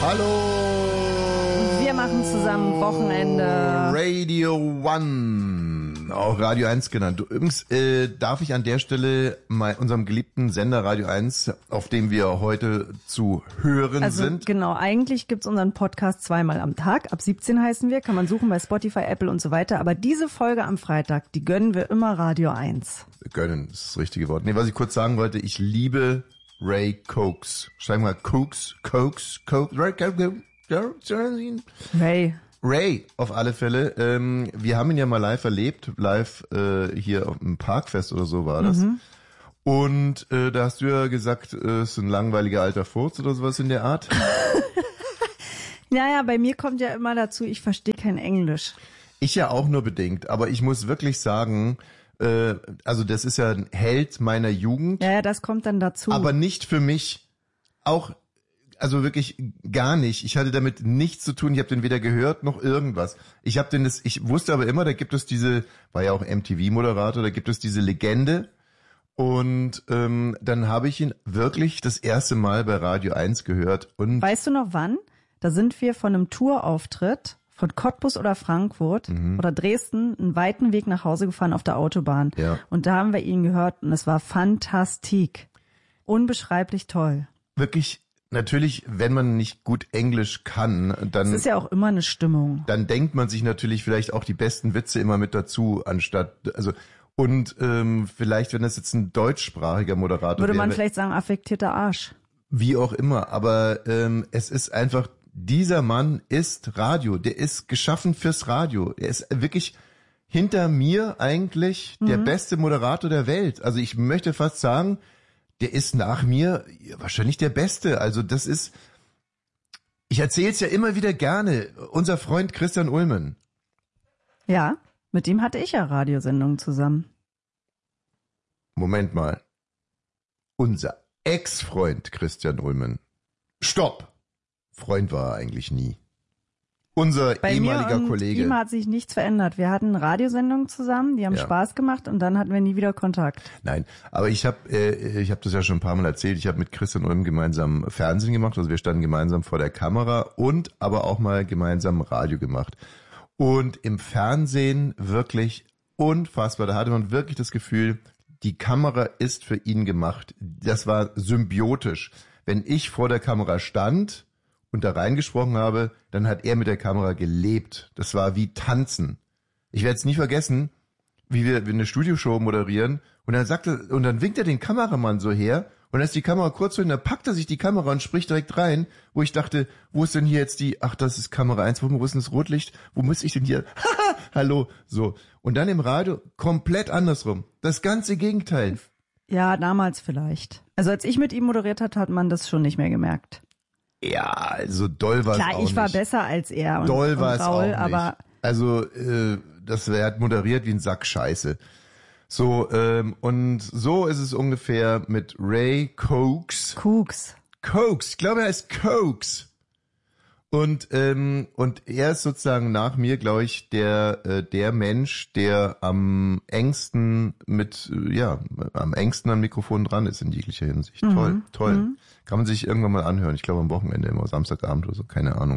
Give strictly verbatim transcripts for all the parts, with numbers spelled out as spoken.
Hallo! Wir machen zusammen Wochenende. Radio One, auch Radio eins genannt. Übrigens äh, darf ich an der Stelle mal unserem geliebten Sender Radio eins, auf dem wir heute zu hören also, sind. Genau, eigentlich gibt's unseren Podcast zweimal am Tag. Ab siebzehn heißen wir, kann man suchen bei Spotify, Apple und so weiter. Aber diese Folge am Freitag, die gönnen wir immer Radio eins. Gönnen, das ist das richtige Wort. Nee, was ich kurz sagen wollte, ich liebe Ray Cokes. Schreiben wir Cokes, Cokes, Cokes, Ray Cokes. Ray. Ray, auf alle Fälle. Ähm, wir haben ihn ja mal live erlebt, live äh, hier auf dem Parkfest oder so war das. Mhm. Und äh, da hast du ja gesagt, äh, ist ein langweiliger alter Furz oder sowas in der Art. Naja, bei mir kommt ja immer dazu, ich verstehe kein Englisch. Ich ja auch nur bedingt, aber ich muss wirklich sagen, äh, also das ist ja ein Held meiner Jugend. Ja, ja, das kommt dann dazu. Aber nicht für mich. Auch Also wirklich gar nicht. Ich hatte damit nichts zu tun. Ich habe den weder gehört noch irgendwas. Ich habe den das. Ich wusste aber immer, da gibt es diese, war ja auch M T V-Moderator, da gibt es diese Legende. Und ähm, dann habe ich ihn wirklich das erste Mal bei Radio eins gehört. Und weißt du noch wann? Da sind wir von einem Tourauftritt von Cottbus oder Frankfurt mhm. oder Dresden einen weiten Weg nach Hause gefahren auf der Autobahn. Ja. Und da haben wir ihn gehört und es war fantastik. Unbeschreiblich toll. Wirklich. Natürlich, wenn man nicht gut Englisch kann, dann... Das ist ja auch immer eine Stimmung. Dann denkt man sich natürlich vielleicht auch die besten Witze immer mit dazu, anstatt... also Und ähm, vielleicht, wenn das jetzt ein deutschsprachiger Moderator würde wäre... man vielleicht sagen, affektierter Arsch. Wie auch immer, aber ähm, es ist einfach... Dieser Mann ist Radio, der ist geschaffen fürs Radio. Er ist wirklich hinter mir eigentlich mhm. der beste Moderator der Welt. Also ich möchte fast sagen... Der ist nach mir wahrscheinlich der Beste. Also das ist, ich erzähle es ja immer wieder gerne, unser Freund Christian Ullmann. Ja, mit dem hatte ich ja Radiosendungen zusammen. Moment mal. Unser Ex-Freund Christian Ullmann. Stopp! Freund war er eigentlich nie. Unser Bei ehemaliger mir und Kollege. ihm hat sich nichts verändert. Wir hatten Radiosendungen zusammen, die haben ja. Spaß gemacht und dann hatten wir nie wieder Kontakt. Nein, aber ich habe äh, ich habe das ja schon ein paar Mal erzählt. Ich habe mit Christian Ulm gemeinsam Fernsehen gemacht, also wir standen gemeinsam vor der Kamera und aber auch mal gemeinsam Radio gemacht. Und im Fernsehen wirklich unfassbar. Da hatte man wirklich das Gefühl, die Kamera ist für ihn gemacht. Das war symbiotisch. Wenn ich vor der Kamera stand und da reingesprochen habe, dann hat er mit der Kamera gelebt. Das war wie Tanzen. Ich werde es nie vergessen, wie wir, wir eine Studioshow moderieren und dann sagt er, und dann winkt er den Kameramann so her und dann ist die Kamera kurz so hin, dann packt er sich die Kamera und spricht direkt rein, wo ich dachte, wo ist denn hier jetzt die, ach, das ist Kamera eins, wo, wo ist denn das Rotlicht? Wo muss ich denn hier? Haha, hallo, so. Und dann im Radio komplett andersrum. Das ganze Gegenteil. Ja, damals vielleicht. Also als ich mit ihm moderiert hat, hat man das schon nicht mehr gemerkt. Ja, also doll war es auch nicht. Klar, ich war besser als er und, doll und war es Raul, auch nicht. aber also äh, das er hat moderiert wie ein Sack Scheiße. So ähm, und so ist es ungefähr mit Ray Cokes. Cokes. Cokes, ich glaube er heißt Cokes. Und ähm, und er ist sozusagen nach mir, glaube ich, der äh, der Mensch, der am engsten mit äh, ja am engsten am Mikrofon dran ist in jeglicher Hinsicht. Mhm. Toll, toll. Mhm. Kann man sich irgendwann mal anhören. Ich glaube am Wochenende immer, Samstagabend oder so, keine Ahnung.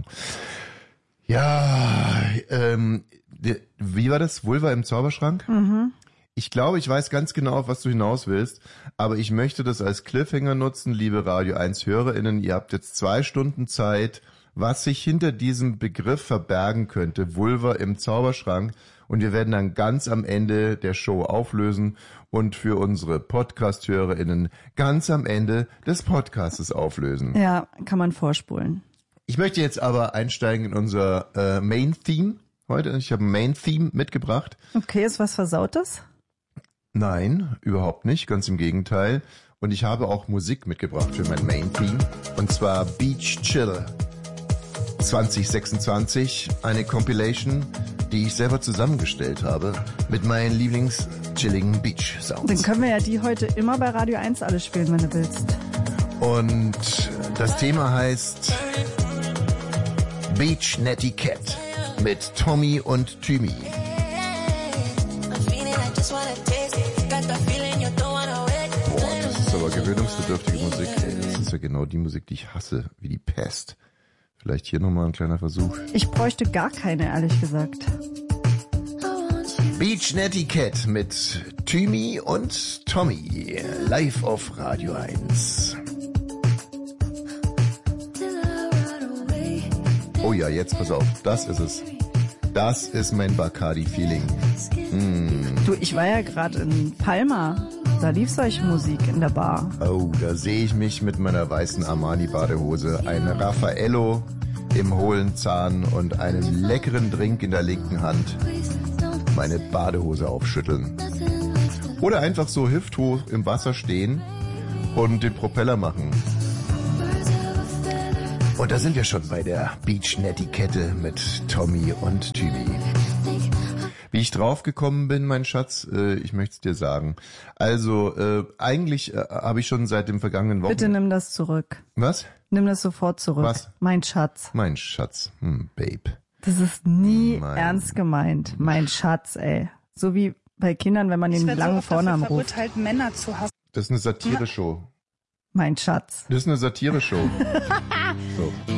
Ja, ähm, der, wie war das? Vulva im Zauberschrank? Mhm. Ich glaube, ich weiß ganz genau, auf was du hinaus willst, aber ich möchte das als Cliffhanger nutzen, liebe Radio eins HörerInnen. Ihr habt jetzt zwei Stunden Zeit, was sich hinter diesem Begriff verbergen könnte, Vulva im Zauberschrank. Und wir werden dann ganz am Ende der Show auflösen und für unsere Podcast-HörerInnen ganz am Ende des Podcastes auflösen. Ja, kann man vorspulen. Ich möchte jetzt aber einsteigen in unser äh, Main-Theme heute. Ich habe ein Main-Theme mitgebracht. Okay, ist was Versautes? Nein, überhaupt nicht, ganz im Gegenteil. Und ich habe auch Musik mitgebracht für mein Main-Theme. Und zwar Beach Chill zwanzig sechsundzwanzig, eine Compilation, die ich selber zusammengestellt habe mit meinen Lieblings-chilligen Beach-Sounds. Dann können wir ja die heute immer bei Radio eins alle spielen, wenn du willst. Und das Thema heißt Beach Netiquette mit Tommy und Thymi. Boah, das ist aber gewöhnungsbedürftige Musik. Ey. Das ist ja genau die Musik, die ich hasse, wie die Pest. Vielleicht hier nochmal ein kleiner Versuch. Ich bräuchte gar keine, ehrlich gesagt. Beach Netiquette mit Thymi und Tommy. Live auf Radio eins. Oh ja, jetzt pass auf. Das ist es. Das ist mein Bacardi-Feeling. Mm. Du, ich war ja gerade in Palma. Da lief solche Musik in der Bar. Oh, da sehe ich mich mit meiner weißen Armani-Badehose, ein Raffaello im hohlen Zahn und einen leckeren Drink in der linken Hand meine Badehose aufschütteln. Oder einfach so hüfthoch im Wasser stehen und den Propeller machen. Und da sind wir schon bei der Beach-Netiquette mit Tommy und Thymi. Wie ich draufgekommen bin, mein Schatz, äh, ich möchte es dir sagen. Also, äh, eigentlich äh, habe ich schon seit dem vergangenen Wochenende... Bitte nimm das zurück. Was? Nimm das sofort zurück. Was? Mein Schatz. Mein Schatz, hm, Babe. Das ist nie Mein- ernst gemeint. Mein Schatz, ey. So wie bei Kindern, wenn man den langen Vornamen ruft. verurteilt, Männer zu hassen. Das ist eine Satire-Show. Mein Schatz. Das ist eine Satire-Show. So.